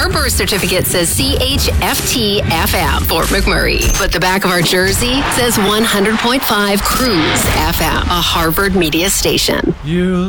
Our birth certificate says CHFT FM, Fort McMurray. But the back of our jersey says 100.5 Cruise FM, a Harvard media station. You